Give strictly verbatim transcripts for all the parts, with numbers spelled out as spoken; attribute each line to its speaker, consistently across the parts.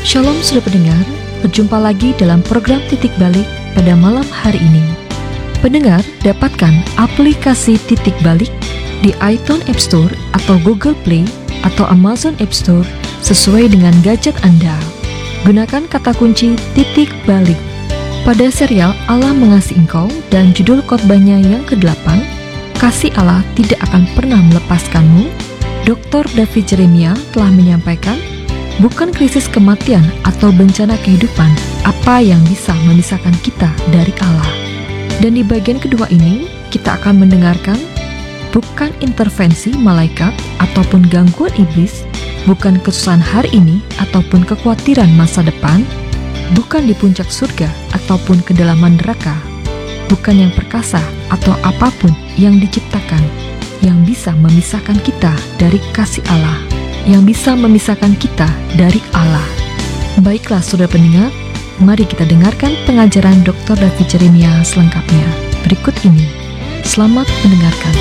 Speaker 1: Shalom sudah pendengar, berjumpa lagi dalam program Titik Balik pada malam hari ini. Pendengar dapatkan aplikasi Titik Balik di iTunes App Store atau Google Play atau Amazon App Store sesuai dengan gadget Anda. Gunakan kata kunci Titik Balik. Pada serial Allah Mengasihi Engkau dan judul khotbahnya yang kedelapan, Kasih Allah Tidak Akan Pernah Melepaskanmu, doktor David Jeremiah telah menyampaikan, bukan krisis kematian atau bencana kehidupan apa yang bisa memisahkan kita dari Allah. Dan di bagian kedua ini, kita akan mendengarkan bukan intervensi malaikat ataupun gangguan iblis, bukan kesusahan hari ini ataupun kekhawatiran masa depan, bukan di puncak surga ataupun kedalaman neraka, bukan yang perkasa atau apapun yang diciptakan yang bisa memisahkan kita dari kasih Allah, yang bisa memisahkan kita dari Allah. Baiklah saudara pendengar, mari kita dengarkan pengajaran doktor David Jeremiah selengkapnya berikut ini. Selamat mendengarkan.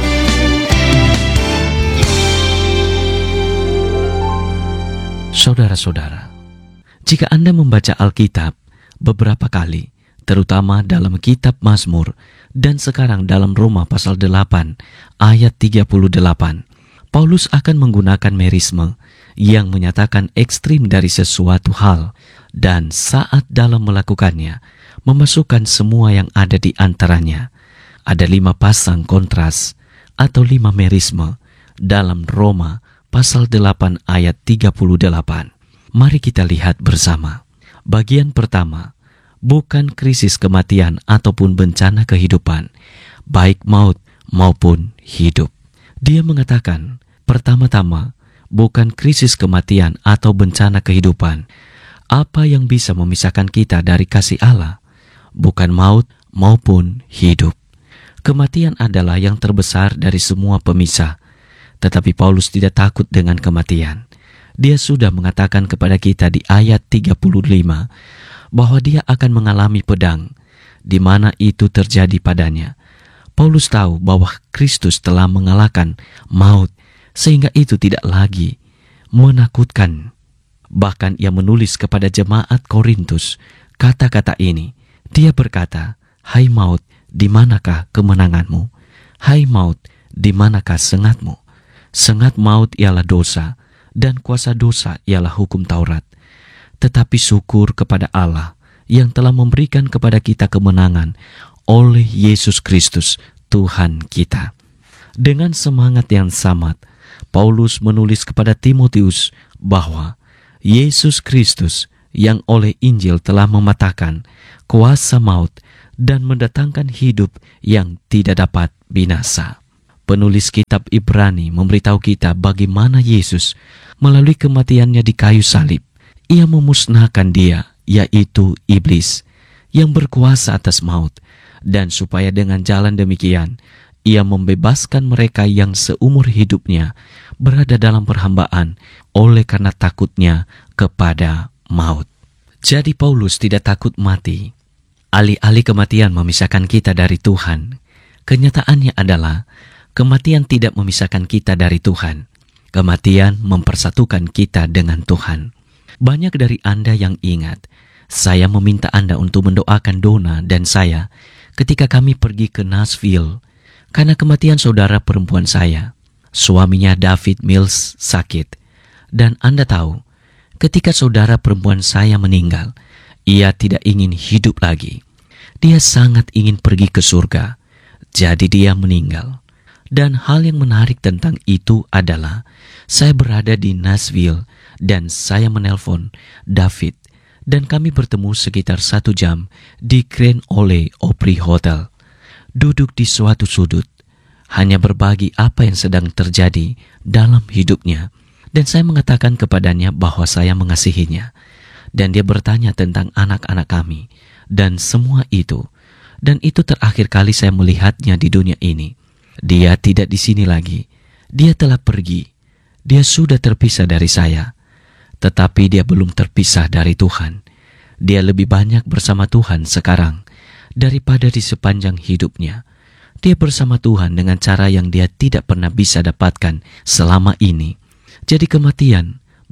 Speaker 2: Saudara-saudara, jika Anda membaca Alkitab beberapa kali, terutama dalam kitab Mazmur dan sekarang dalam Roma pasal delapan ayat tiga puluh delapan, Paulus akan menggunakan merisme yang menyatakan ekstrim dari sesuatu hal dan saat dalam melakukannya, memasukkan semua yang ada di antaranya. Ada lima pasang kontras atau lima merisme dalam Roma pasal delapan ayat tiga puluh delapan. Mari kita lihat bersama. Bagian pertama, bukan krisis kematian ataupun bencana kehidupan, baik maut maupun hidup. Dia mengatakan, pertama-tama, bukan krisis kematian atau bencana kehidupan. Apa yang bisa memisahkan kita dari kasih Allah? Bukan maut maupun hidup. Kematian adalah yang terbesar dari semua pemisah. Tetapi Paulus tidak takut dengan kematian. Dia sudah mengatakan kepada kita di ayat tiga puluh lima bahwa dia akan mengalami pedang, di mana itu terjadi padanya. Paulus tahu bahwa Kristus telah mengalahkan maut, sehingga itu tidak lagi menakutkan. Bahkan ia menulis kepada jemaat Korintus kata-kata ini. Dia berkata, "Hai maut, di manakah kemenanganmu? Hai maut, di manakah sengatmu? Sengat maut ialah dosa, dan kuasa dosa ialah hukum Taurat. Tetapi syukur kepada Allah yang telah memberikan kepada kita kemenangan oleh Yesus Kristus, Tuhan kita." Dengan semangat yang sama, Paulus menulis kepada Timotius bahwa Yesus Kristus yang oleh Injil telah mematahkan kuasa maut dan mendatangkan hidup yang tidak dapat binasa. Penulis kitab Ibrani memberitahu kita bagaimana Yesus melalui kematiannya di kayu salib, ia memusnahkan dia, yaitu iblis, yang berkuasa atas maut, dan supaya dengan jalan demikian, ia membebaskan mereka yang seumur hidupnya berada dalam perhambaan oleh karena takutnya kepada maut. Jadi Paulus tidak takut mati. Alih-alih kematian memisahkan kita dari Tuhan, kenyataannya adalah kematian tidak memisahkan kita dari Tuhan. Kematian mempersatukan kita dengan Tuhan. Banyak dari Anda yang ingat, saya meminta Anda untuk mendoakan Donna dan saya ketika kami pergi ke Nashville karena kematian saudara perempuan saya. Suaminya David Mills sakit. Dan Anda tahu, ketika saudara perempuan saya meninggal, ia tidak ingin hidup lagi. Dia sangat ingin pergi ke surga. Jadi dia meninggal. Dan hal yang menarik tentang itu adalah saya berada di Nashville dan saya menelpon David dan kami bertemu sekitar satu jam di Grand Ole Opry Hotel. Duduk di suatu sudut, hanya berbagi apa yang sedang terjadi dalam hidupnya. Dan saya mengatakan kepadanya bahwa saya mengasihinya. Dan dia bertanya tentang anak-anak kami dan semua itu. Dan itu terakhir kali saya melihatnya di dunia ini. Dia tidak di sini lagi. Dia telah pergi. Dia sudah terpisah dari saya. Tetapi dia belum terpisah dari Tuhan. Dia lebih banyak bersama Tuhan sekarang daripada di sepanjang hidupnya. Dia bersama Tuhan dengan cara yang dia tidak pernah bisa dapatkan selama ini. Jadi kematian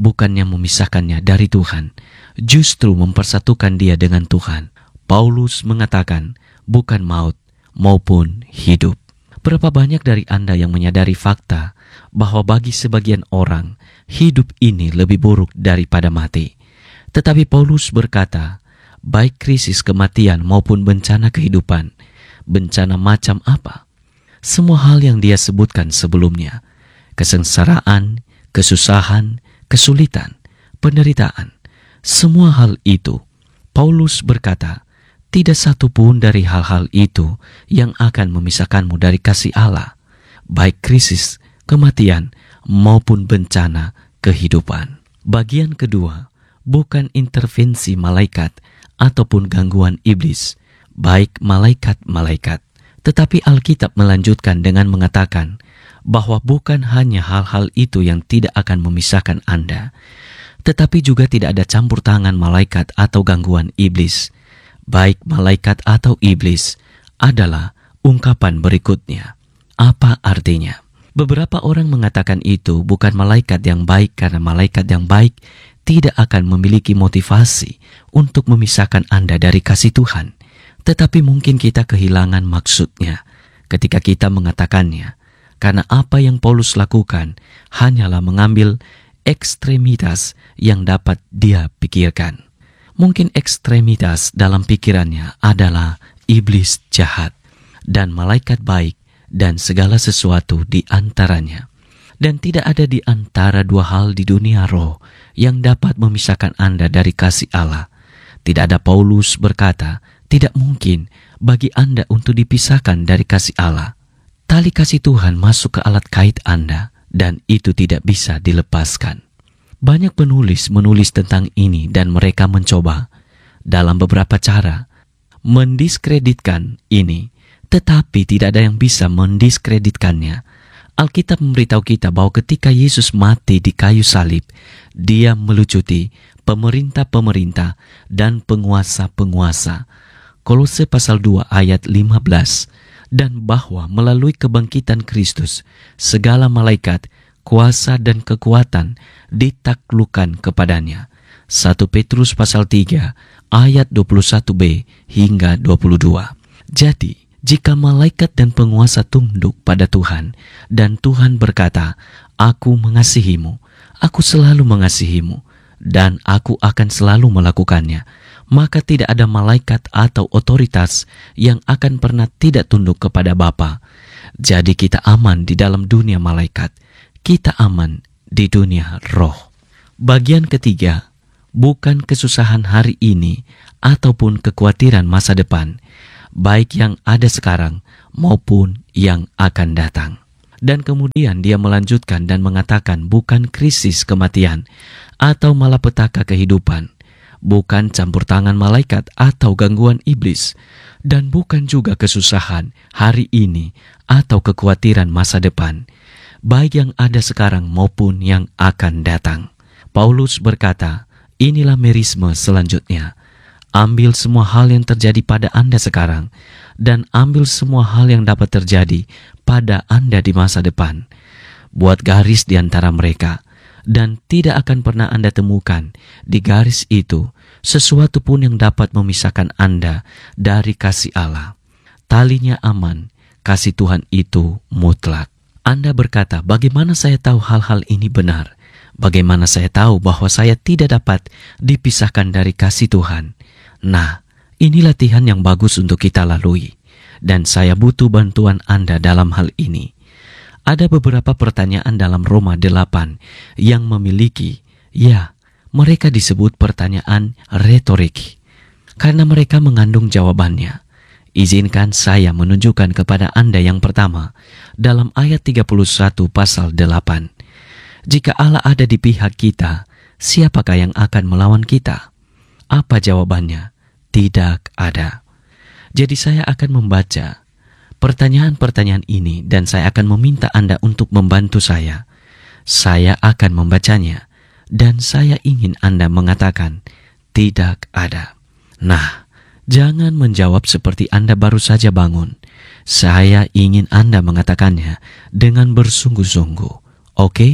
Speaker 2: bukannya memisahkannya dari Tuhan, justru mempersatukan dia dengan Tuhan. Paulus mengatakan, bukan maut maupun hidup. Berapa banyak dari Anda yang menyadari fakta bahwa bagi sebagian orang, hidup ini lebih buruk daripada mati. Tetapi Paulus berkata, baik krisis kematian maupun bencana kehidupan, bencana macam apa? Semua hal yang dia sebutkan sebelumnya, kesengsaraan, kesusahan, kesulitan, penderitaan, semua hal itu, Paulus berkata, tidak satu pun dari hal-hal itu yang akan memisahkanmu dari kasih Allah, baik krisis, kematian, maupun bencana kehidupan. Bagian kedua, bukan intervensi malaikat ataupun gangguan iblis, baik malaikat-malaikat. Tetapi Alkitab melanjutkan dengan mengatakan bahwa bukan hanya hal-hal itu yang tidak akan memisahkan Anda, tetapi juga tidak ada campur tangan malaikat atau gangguan iblis, baik malaikat atau iblis, adalah ungkapan berikutnya. Apa artinya? Beberapa orang mengatakan itu bukan malaikat yang baik karena malaikat yang baik tidak akan memiliki motivasi untuk memisahkan Anda dari kasih Tuhan. Tetapi mungkin kita kehilangan maksudnya ketika kita mengatakannya, karena apa yang Paulus lakukan hanyalah mengambil ekstremitas yang dapat dia pikirkan. Mungkin ekstremitas dalam pikirannya adalah iblis jahat dan malaikat baik dan segala sesuatu di antaranya. Dan tidak ada di antara dua hal di dunia roh yang dapat memisahkan Anda dari kasih Allah. Tidak ada. Paulus berkata, tidak mungkin bagi Anda untuk dipisahkan dari kasih Allah. Tali kasih Tuhan masuk ke alat kait Anda dan itu tidak bisa dilepaskan. Banyak penulis menulis tentang ini dan mereka mencoba dalam beberapa cara mendiskreditkan ini, tetapi tidak ada yang bisa mendiskreditkannya. Alkitab memberitahu kita bahwa ketika Yesus mati di kayu salib, dia melucuti pemerintah-pemerintah dan penguasa-penguasa. Kolose pasal dua ayat lima belas, dan bahwa melalui kebangkitan Kristus, segala malaikat, kuasa dan kekuatan ditaklukkan kepadanya. satu Petrus pasal tiga ayat dua puluh satu b hingga dua puluh dua. Jadi, jika malaikat dan penguasa tunduk pada Tuhan, dan Tuhan berkata, aku mengasihimu, aku selalu mengasihimu, dan aku akan selalu melakukannya, maka tidak ada malaikat atau otoritas yang akan pernah tidak tunduk kepada Bapa. Jadi kita aman di dalam dunia malaikat, kita aman di dunia roh. Bagian ketiga, bukan kesusahan hari ini ataupun kekhawatiran masa depan, baik yang ada sekarang maupun yang akan datang. Dan kemudian dia melanjutkan dan mengatakan bukan krisis kematian atau malapetaka kehidupan, bukan campur tangan malaikat atau gangguan iblis, dan bukan juga kesusahan hari ini atau kekhawatiran masa depan, baik yang ada sekarang maupun yang akan datang. Paulus berkata, inilah merisme selanjutnya. Ambil semua hal yang terjadi pada Anda sekarang, dan ambil semua hal yang dapat terjadi pada Anda di masa depan. Buat garis di antara mereka, dan tidak akan pernah Anda temukan di garis itu sesuatu pun yang dapat memisahkan Anda dari kasih Allah. Talinya aman, kasih Tuhan itu mutlak. Anda berkata, bagaimana saya tahu hal-hal ini benar? Bagaimana saya tahu bahwa saya tidak dapat dipisahkan dari kasih Tuhan? Nah, ini latihan yang bagus untuk kita lalui, dan saya butuh bantuan Anda dalam hal ini. Ada beberapa pertanyaan dalam Roma delapan yang memiliki, ya, mereka disebut pertanyaan retorik, karena mereka mengandung jawabannya. Izinkan saya menunjukkan kepada Anda yang pertama, dalam ayat tiga puluh satu pasal delapan. Jika Allah ada di pihak kita, siapakah yang akan melawan kita? Apa jawabannya? Tidak ada. Jadi saya akan membaca pertanyaan-pertanyaan ini dan saya akan meminta Anda untuk membantu saya. Saya akan membacanya dan saya ingin Anda mengatakan tidak ada. Nah, jangan menjawab seperti Anda baru saja bangun. Saya ingin Anda mengatakannya dengan bersungguh-sungguh. Oke?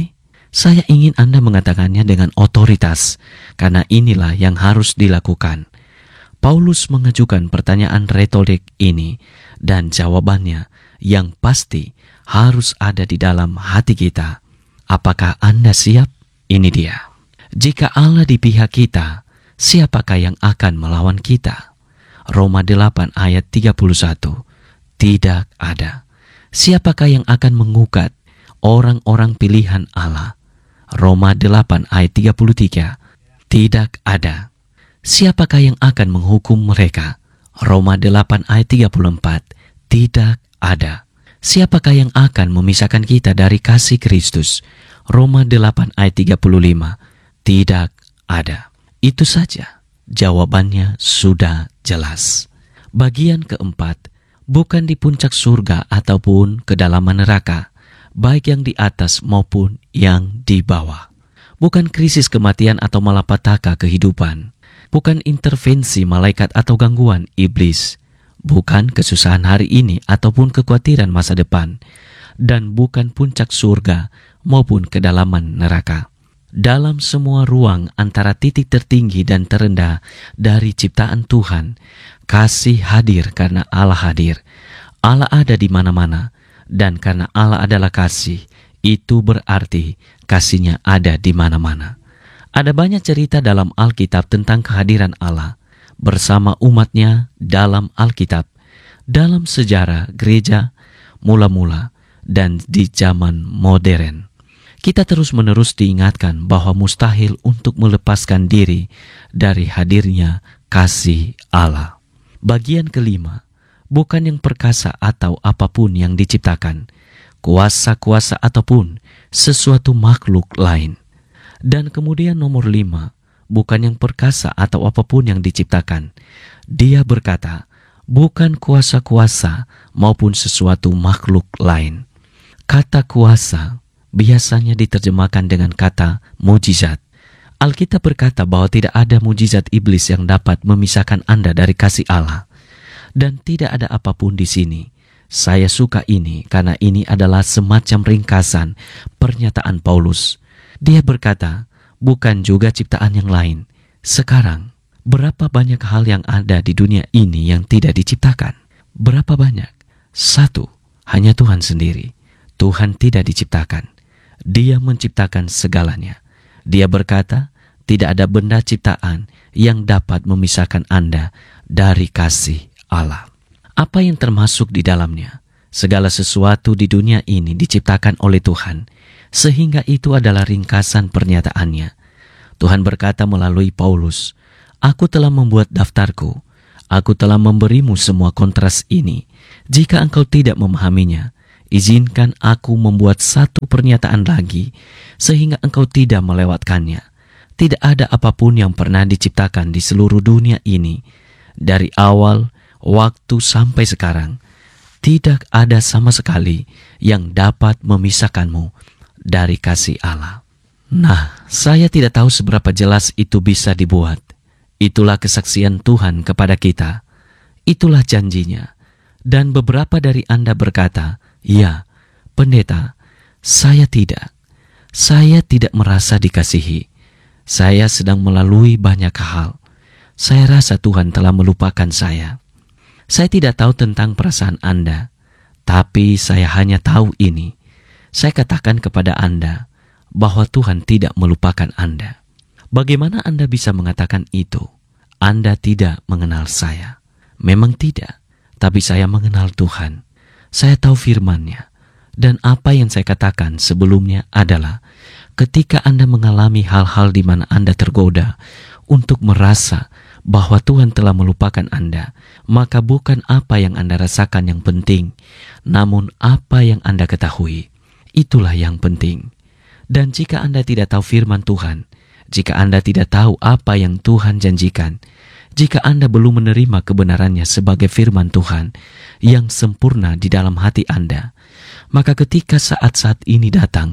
Speaker 2: Saya ingin Anda mengatakannya dengan otoritas, karena inilah yang harus dilakukan. Paulus mengajukan pertanyaan retorik ini, dan jawabannya yang pasti harus ada di dalam hati kita. Apakah Anda siap? Ini dia. Jika Allah di pihak kita, siapakah yang akan melawan kita? Roma delapan ayat tiga puluh satu. Tidak ada. Siapakah yang akan mengugat orang-orang pilihan Allah? Roma delapan ayat tiga puluh tiga. Tidak ada. Siapakah yang akan menghukum mereka? Roma delapan ayat tiga puluh empat. Tidak ada. Siapakah yang akan memisahkan kita dari kasih Kristus? Roma delapan ayat tiga puluh lima. Tidak ada. Itu saja. Jawabannya sudah jelas. Bagian keempat, bukan di puncak surga ataupun kedalaman neraka, baik yang di atas maupun yang di bawah. Bukan krisis kematian atau malapetaka kehidupan. Bukan intervensi malaikat atau gangguan iblis. Bukan kesusahan hari ini ataupun kekhawatiran masa depan. Dan bukan puncak surga maupun kedalaman neraka. Dalam semua ruang antara titik tertinggi dan terendah dari ciptaan Tuhan, kasih hadir karena Allah hadir. Allah ada di mana-mana, dan karena Allah adalah kasih, itu berarti kasih-Nya ada di mana-mana. Ada banyak cerita dalam Alkitab tentang kehadiran Allah bersama umat-Nya dalam Alkitab, dalam sejarah gereja mula-mula dan di zaman modern. Kita terus-menerus diingatkan bahwa mustahil untuk melepaskan diri dari hadirnya kasih Allah. Bagian kelima, bukan yang perkasa atau apapun yang diciptakan, kuasa-kuasa ataupun sesuatu makhluk lain. Dan kemudian nomor lima, bukan yang perkasa atau apapun yang diciptakan. Dia berkata, bukan kuasa-kuasa maupun sesuatu makhluk lain. Kata kuasa biasanya diterjemahkan dengan kata mujizat. Alkitab berkata bahwa tidak ada mujizat iblis yang dapat memisahkan Anda dari kasih Allah. Dan tidak ada apapun di sini. Saya suka ini karena ini adalah semacam ringkasan pernyataan Paulus. Dia berkata, bukan juga ciptaan yang lain. Sekarang, berapa banyak hal yang ada di dunia ini yang tidak diciptakan? Berapa banyak? Satu, hanya Tuhan sendiri. Tuhan tidak diciptakan. Dia menciptakan segalanya. Dia berkata, tidak ada benda ciptaan yang dapat memisahkan Anda dari kasih Allah. Apa yang termasuk di dalamnya? Segala sesuatu di dunia ini diciptakan oleh Tuhan, sehingga itu adalah ringkasan pernyataannya. Tuhan berkata melalui Paulus, aku telah membuat daftarku, aku telah memberimu semua kontras ini. Jika engkau tidak memahaminya, izinkan aku membuat satu pernyataan lagi, sehingga engkau tidak melewatkannya. Tidak ada apapun yang pernah diciptakan di seluruh dunia ini, dari awal waktu sampai sekarang, tidak ada sama sekali yang dapat memisahkanmu dari kasih Allah. Nah, saya tidak tahu seberapa jelas itu bisa dibuat. Itulah kesaksian Tuhan kepada kita. Itulah janjinya. Dan beberapa dari Anda berkata, ya, pendeta, saya tidak. Saya tidak merasa dikasihi. Saya sedang melalui banyak hal. Saya rasa Tuhan telah melupakan saya. Saya tidak tahu tentang perasaan Anda, tapi saya hanya tahu ini. Saya katakan kepada Anda bahwa Tuhan tidak melupakan Anda. Bagaimana Anda bisa mengatakan itu? Anda tidak mengenal saya. Memang tidak, tapi saya mengenal Tuhan. Saya tahu firman-Nya. Dan apa yang saya katakan sebelumnya adalah, ketika Anda mengalami hal-hal di mana Anda tergoda untuk merasa bahwa Tuhan telah melupakan Anda, maka bukan apa yang Anda rasakan yang penting, namun apa yang Anda ketahui. Itulah yang penting. Dan jika Anda tidak tahu firman Tuhan, jika Anda tidak tahu apa yang Tuhan janjikan, jika Anda belum menerima kebenarannya sebagai firman Tuhan yang sempurna di dalam hati Anda, maka ketika saat-saat ini datang,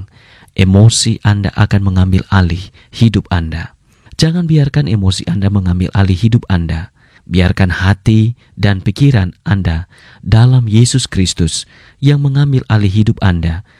Speaker 2: emosi Anda akan mengambil alih hidup Anda. Jangan biarkan emosi Anda mengambil alih hidup Anda. Biarkan hati dan pikiran Anda dalam Yesus Kristus yang mengambil alih hidup Anda.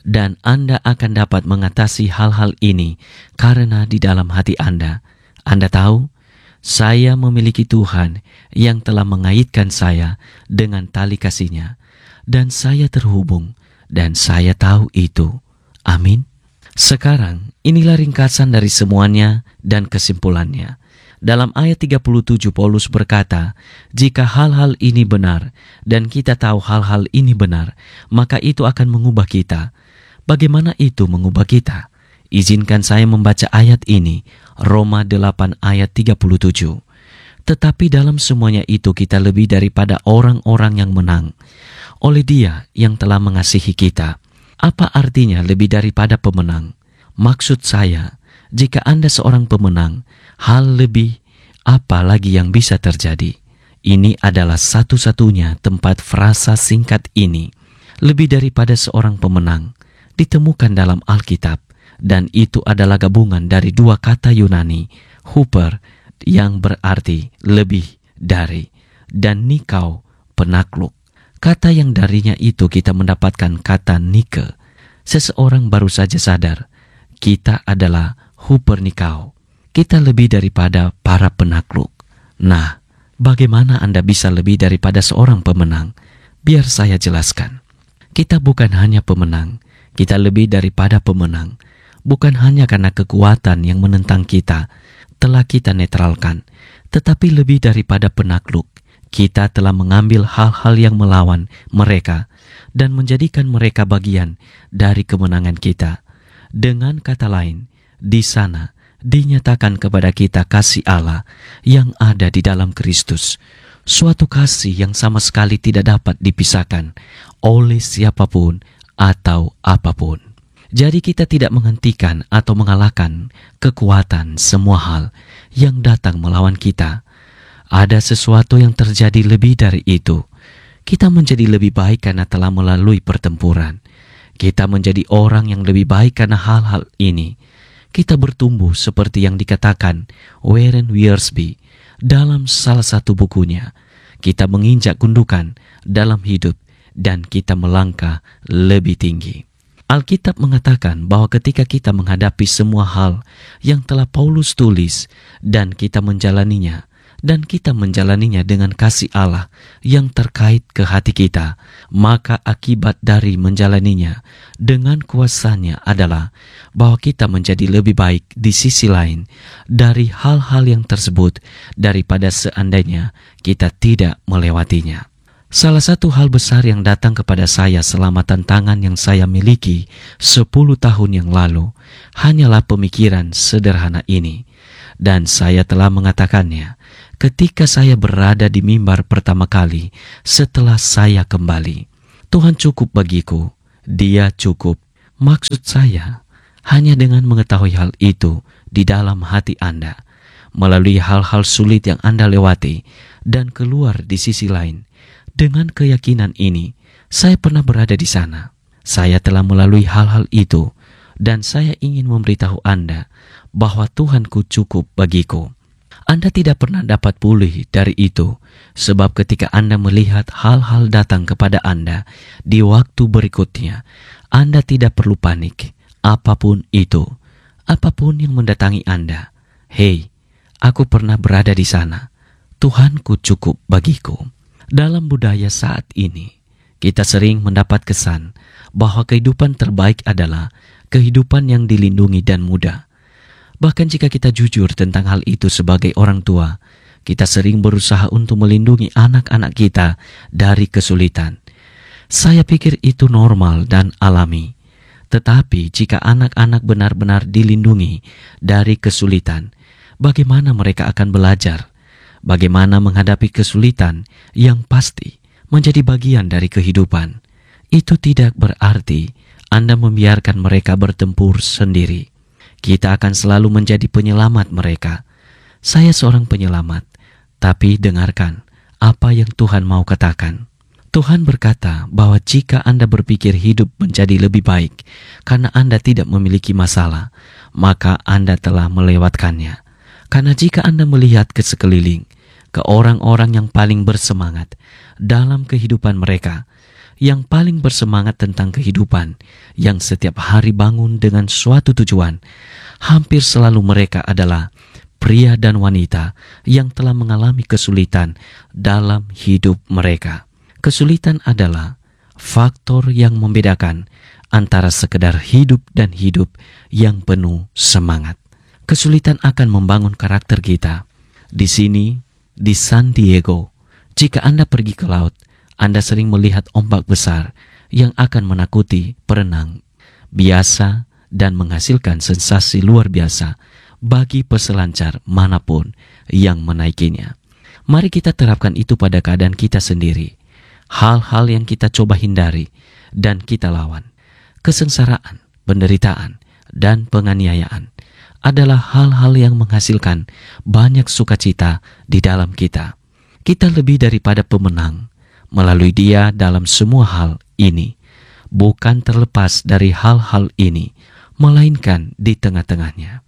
Speaker 2: dan Anda akan dapat mengatasi hal-hal ini karena di dalam hati Anda, Anda tahu, saya memiliki Tuhan yang telah mengaitkan saya dengan tali kasih-Nya, dan saya terhubung, dan saya tahu itu. Amin. Sekarang, inilah ringkasan dari semuanya dan kesimpulannya. Dalam ayat tiga puluh tujuh, Paulus berkata, jika hal-hal ini benar, dan kita tahu hal-hal ini benar, maka itu akan mengubah kita. Bagaimana itu mengubah kita? Izinkan saya membaca ayat ini, Roma delapan ayat tiga puluh tujuh. Tetapi dalam semuanya itu kita lebih daripada orang-orang yang menang, oleh Dia yang telah mengasihi kita. Apa artinya lebih daripada pemenang? Maksud saya, jika Anda seorang pemenang, hal lebih apa lagi yang bisa terjadi? Ini adalah satu-satunya tempat frasa singkat ini, lebih daripada seorang pemenang, ditemukan dalam Alkitab, dan itu adalah gabungan dari dua kata Yunani, huper, yang berarti lebih dari, dan nikau, penakluk. Kata yang darinya itu kita mendapatkan kata nike. Seseorang baru saja sadar, kita adalah huper nikau. Kita lebih daripada para penakluk. Nah, bagaimana Anda bisa lebih daripada seorang pemenang? Biar saya jelaskan. Kita bukan hanya pemenang, kita lebih daripada pemenang. Bukan hanya karena kekuatan yang menentang kita telah kita netralkan, tetapi lebih daripada penakluk. Kita telah mengambil hal-hal yang melawan mereka dan menjadikan mereka bagian dari kemenangan kita. Dengan kata lain, di sana dinyatakan kepada kita kasih Allah yang ada di dalam Kristus. Suatu kasih yang sama sekali tidak dapat dipisahkan oleh siapapun atau apapun. Jadi kita tidak menghentikan atau mengalahkan kekuatan semua hal yang datang melawan kita. Ada sesuatu yang terjadi lebih dari itu. Kita menjadi lebih baik karena telah melalui pertempuran. Kita menjadi orang yang lebih baik karena hal-hal ini. Kita bertumbuh seperti yang dikatakan Warren Wiersbe dalam salah satu bukunya. Kita menginjak gundukan dalam hidup dan kita melangkah lebih tinggi. Alkitab mengatakan bahwa ketika kita menghadapi semua hal yang telah Paulus tulis dan kita menjalaninya, dan kita menjalaninya dengan kasih Allah yang terkait ke hati kita, maka akibat dari menjalaninya dengan kuasanya adalah bahwa kita menjadi lebih baik di sisi lain dari hal-hal yang tersebut daripada seandainya kita tidak melewatinya. Salah satu hal besar yang datang kepada saya selama tantangan yang saya miliki sepuluh tahun yang lalu hanyalah pemikiran sederhana ini, dan saya telah mengatakannya ketika saya berada di mimbar pertama kali setelah saya kembali. Tuhan cukup bagiku, Dia cukup. Maksud saya, hanya dengan mengetahui hal itu di dalam hati Anda, melalui hal-hal sulit yang Anda lewati, dan keluar di sisi lain, dengan keyakinan ini, saya pernah berada di sana. Saya telah melalui hal-hal itu, dan saya ingin memberitahu Anda bahwa Tuhanku cukup bagiku. Anda tidak pernah dapat pulih dari itu, sebab ketika Anda melihat hal-hal datang kepada Anda di waktu berikutnya, Anda tidak perlu panik, apapun itu, apapun yang mendatangi Anda. Hei, aku pernah berada di sana. Tuhanku cukup bagiku. Dalam budaya saat ini, kita sering mendapat kesan bahwa kehidupan terbaik adalah kehidupan yang dilindungi dan mudah. Bahkan jika kita jujur tentang hal itu sebagai orang tua, kita sering berusaha untuk melindungi anak-anak kita dari kesulitan. Saya pikir itu normal dan alami. Tetapi jika anak-anak benar-benar dilindungi dari kesulitan, bagaimana mereka akan belajar? Bagaimana menghadapi kesulitan yang pasti menjadi bagian dari kehidupan? Itu tidak berarti Anda membiarkan mereka bertempur sendiri. Kita akan selalu menjadi penyelamat mereka. Saya seorang penyelamat, tapi dengarkan apa yang Tuhan mau katakan. Tuhan berkata bahwa jika Anda berpikir hidup menjadi lebih baik karena Anda tidak memiliki masalah, maka Anda telah melewatkannya. Karena jika Anda melihat ke sekeliling, ke orang-orang yang paling bersemangat dalam kehidupan mereka, yang paling bersemangat tentang kehidupan, yang setiap hari bangun dengan suatu tujuan. Hampir selalu mereka adalah pria dan wanita yang telah mengalami kesulitan dalam hidup mereka. Kesulitan adalah faktor yang membedakan antara sekedar hidup dan hidup yang penuh semangat. Kesulitan akan membangun karakter kita. Di sini, di San Diego, jika Anda pergi ke laut, Anda sering melihat ombak besar yang akan menakuti perenang biasa dan menghasilkan sensasi luar biasa bagi peselancar manapun yang menaikinya. Mari kita terapkan itu pada keadaan kita sendiri. Hal-hal yang kita coba hindari dan kita lawan. Kesengsaraan, penderitaan, dan penganiayaan adalah hal-hal yang menghasilkan banyak sukacita di dalam kita. Kita lebih daripada pemenang melalui Dia dalam semua hal ini, bukan terlepas dari hal-hal ini, melainkan di tengah-tengahnya.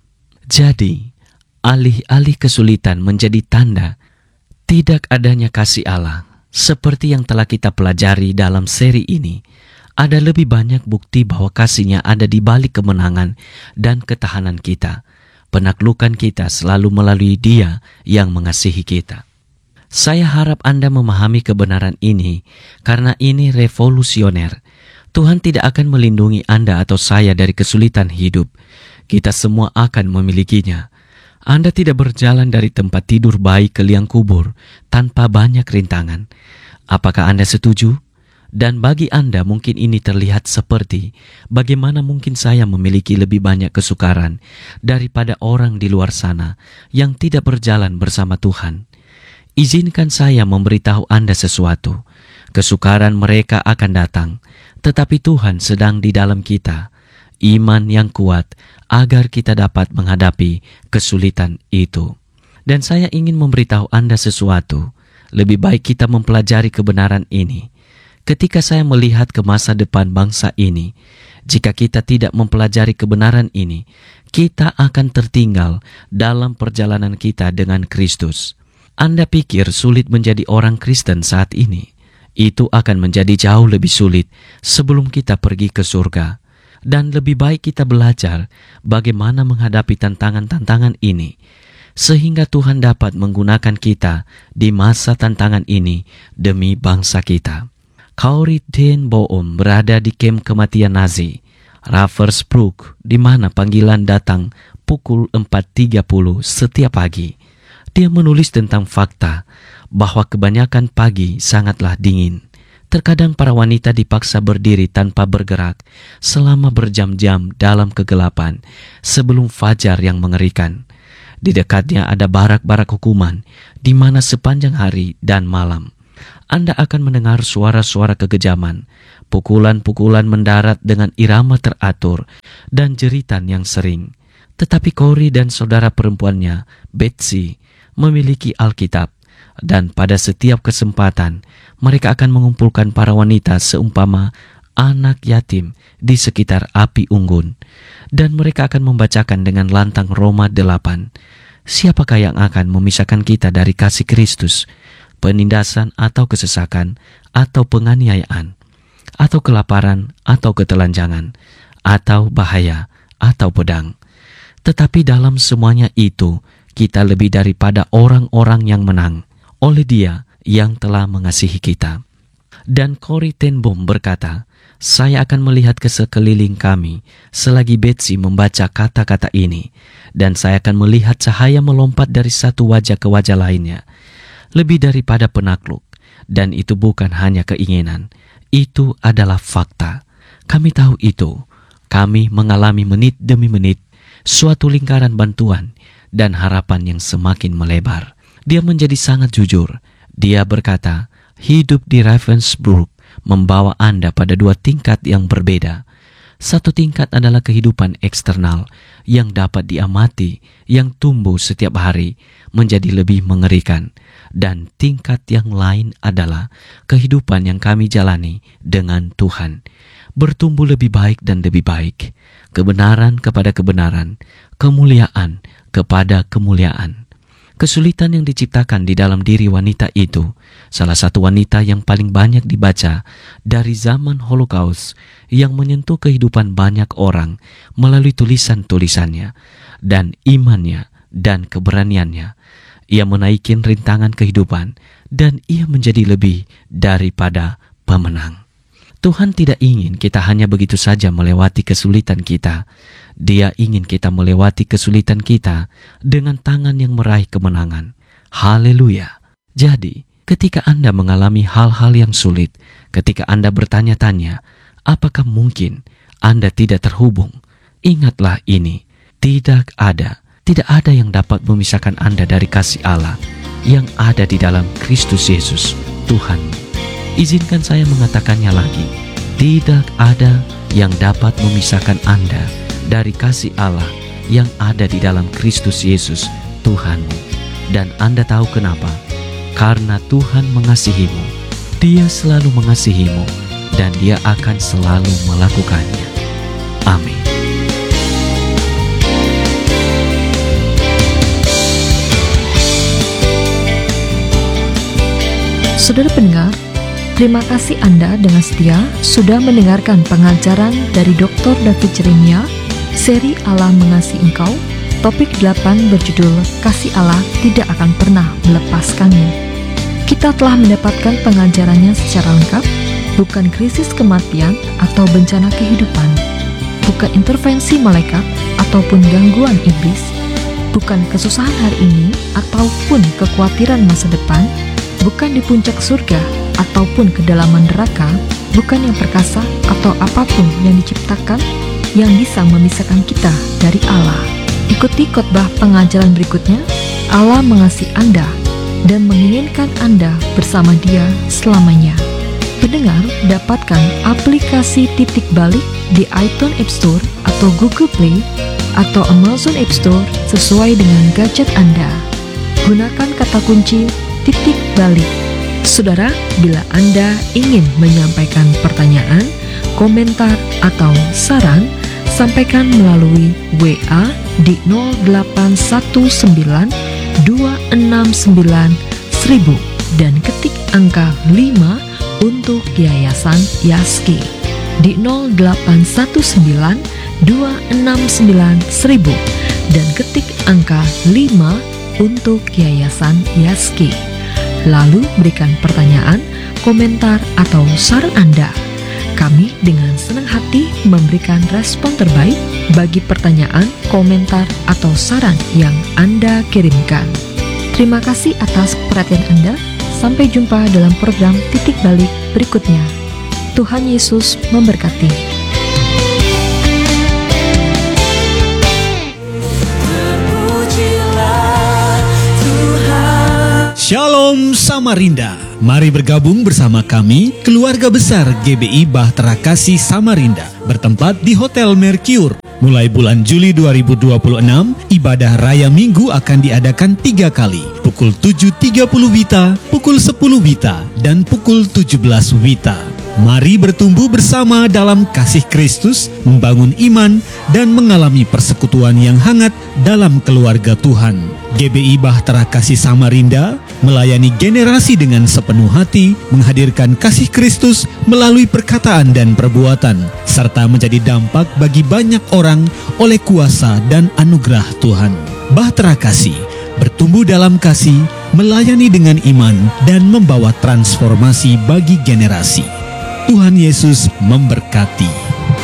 Speaker 2: Jadi, alih-alih kesulitan menjadi tanda tidak adanya kasih Allah, seperti yang telah kita pelajari dalam seri ini, ada lebih banyak bukti bahwa kasih-Nya ada di balik kemenangan dan ketahanan kita. Penaklukan kita selalu melalui Dia yang mengasihi kita. Saya harap Anda memahami kebenaran ini, karena ini revolusioner. Tuhan tidak akan melindungi Anda atau saya dari kesulitan hidup. Kita semua akan memilikinya. Anda tidak berjalan dari tempat tidur bayi ke liang kubur tanpa banyak rintangan. Apakah Anda setuju? Dan bagi Anda mungkin ini terlihat seperti bagaimana mungkin saya memiliki lebih banyak kesukaran daripada orang di luar sana yang tidak berjalan bersama Tuhan. Izinkan saya memberitahu Anda sesuatu. Kesukaran mereka akan datang, tetapi Tuhan sedang di dalam kita. Iman yang kuat agar kita dapat menghadapi kesulitan itu. Dan saya ingin memberitahu Anda sesuatu. Lebih baik kita mempelajari kebenaran ini. Ketika saya melihat ke masa depan bangsa ini, jika kita tidak mempelajari kebenaran ini, kita akan tertinggal dalam perjalanan kita dengan Kristus. Anda pikir sulit menjadi orang Kristen saat ini? Itu akan menjadi jauh lebih sulit sebelum kita pergi ke surga. Dan lebih baik kita belajar bagaimana menghadapi tantangan-tantangan ini, sehingga Tuhan dapat menggunakan kita di masa tantangan ini demi bangsa kita. Corrie ten Boom berada di kem kematian Nazi, Ravensbrück, di mana panggilan datang pukul empat tiga puluh setiap pagi. Dia menulis tentang fakta bahwa kebanyakan pagi sangatlah dingin. Terkadang para wanita dipaksa berdiri tanpa bergerak selama berjam-jam dalam kegelapan sebelum fajar yang mengerikan. Di dekatnya ada barak-barak hukuman di mana sepanjang hari dan malam Anda akan mendengar suara-suara kekejaman, pukulan-pukulan mendarat dengan irama teratur, dan jeritan yang sering. Tetapi Corrie dan saudara perempuannya, Betsy, memiliki Alkitab, dan pada setiap kesempatan mereka akan mengumpulkan para wanita seumpama anak yatim di sekitar api unggun, dan mereka akan membacakan dengan lantang Roma delapan. Siapakah yang akan memisahkan kita dari kasih Kristus? Penindasan atau kesesakan, atau penganiayaan, atau kelaparan, atau ketelanjangan, atau bahaya, atau pedang. Tetapi dalam semuanya itu, kita lebih daripada orang-orang yang menang oleh Dia yang telah mengasihi kita. Dan Corrie ten Boom berkata, saya akan melihat ke sekeliling kami selagi Betsy membaca kata-kata ini, dan saya akan melihat cahaya melompat dari satu wajah ke wajah lainnya, lebih daripada penakluk. Dan itu bukan hanya keinginan, itu adalah fakta. Kami tahu itu. Kami mengalami menit demi menit suatu lingkaran bantuan dan harapan yang semakin melebar. Dia menjadi sangat jujur. Dia berkata, hidup di Ravensbrück membawa Anda pada dua tingkat yang berbeda. Satu tingkat adalah kehidupan eksternal yang dapat diamati, yang tumbuh setiap hari menjadi lebih mengerikan. Dan tingkat yang lain adalah kehidupan yang kami jalani dengan Tuhan. Bertumbuh lebih baik dan lebih baik. Kebenaran kepada kebenaran, kemuliaan kepada kemuliaan. Kesulitan yang diciptakan di dalam diri wanita itu, salah satu wanita yang paling banyak dibaca dari zaman Holocaust yang menyentuh kehidupan banyak orang melalui tulisan-tulisannya dan imannya dan keberaniannya. Ia menaikkan rintangan kehidupan dan ia menjadi lebih daripada pemenang. Tuhan tidak ingin kita hanya begitu saja melewati kesulitan kita. Dia ingin kita melewati kesulitan kita dengan tangan yang meraih kemenangan. Haleluya. Jadi, ketika Anda mengalami hal-hal yang sulit, ketika Anda bertanya-tanya, apakah mungkin Anda tidak terhubung? Ingatlah ini, tidak ada, tidak ada yang dapat memisahkan Anda dari kasih Allah yang ada di dalam Kristus Yesus, Tuhan. Izinkan saya mengatakannya lagi, tidak ada yang dapat memisahkan Anda dari kasih Allah yang ada di dalam Kristus Yesus, Tuhanmu. Dan Anda tahu kenapa? Karena Tuhan mengasihimu. Dia selalu mengasihimu dan Dia akan selalu melakukannya. Amin.
Speaker 1: Saudara pendengar, terima kasih Anda dengan setia sudah mendengarkan pengajaran dari doktor David Jeremia, seri Allah Mengasihi Engkau, topik delapan berjudul Kasih Allah Tidak Akan Pernah Melepaskanmu. Kita telah mendapatkan pengajarannya secara lengkap, bukan krisis kematian atau bencana kehidupan, bukan intervensi malaikat ataupun gangguan iblis, bukan kesusahan hari ini ataupun kekhawatiran masa depan, bukan di puncak surga ataupun kedalaman neraka, bukan yang perkasa atau apapun yang diciptakan yang bisa memisahkan kita dari Allah. Ikuti khotbah pengajaran berikutnya. Allah mengasihi Anda dan menginginkan Anda bersama Dia selamanya. Pendengar, dapatkan aplikasi Titik Balik di iTunes App Store atau Google Play atau Amazon App Store sesuai dengan gadget Anda. Gunakan kata kunci Titik Balik. Saudara, bila Anda ingin menyampaikan pertanyaan, komentar, atau saran, sampaikan melalui W A di nol delapan satu sembilan dua enam sembilan seribu dan ketik angka lima untuk Yayasan Yaski di nol delapan satu sembilan dua enam sembilan seribu dan ketik angka lima untuk Yayasan Yaski. Lalu berikan pertanyaan, komentar, atau saran Anda. Kami dengan senang hati memberikan respon terbaik bagi pertanyaan, komentar, atau saran yang Anda kirimkan. Terima kasih atas perhatian Anda. Sampai jumpa dalam program Titik Balik berikutnya. Tuhan Yesus memberkati.
Speaker 3: Shalom Samarinda. Mari bergabung bersama kami, keluarga besar G B I Bahtera Kasih Samarinda, bertempat di Hotel Mercure. Mulai bulan Juli dua ribu dua puluh enam, ibadah raya minggu akan diadakan tiga kali, pukul tujuh tiga puluh Wita, pukul sepuluh Wita, dan pukul tujuh belas Wita. Mari bertumbuh bersama dalam kasih Kristus, membangun iman, dan mengalami persekutuan yang hangat dalam keluarga Tuhan. G B I Bahtera Kasih Samarinda melayani generasi dengan sepenuh hati, menghadirkan kasih Kristus melalui perkataan dan perbuatan, serta menjadi dampak bagi banyak orang oleh kuasa dan anugerah Tuhan. Bahtera Kasih bertumbuh dalam kasih, melayani dengan iman, dan membawa transformasi bagi generasi. Tuhan Yesus memberkati.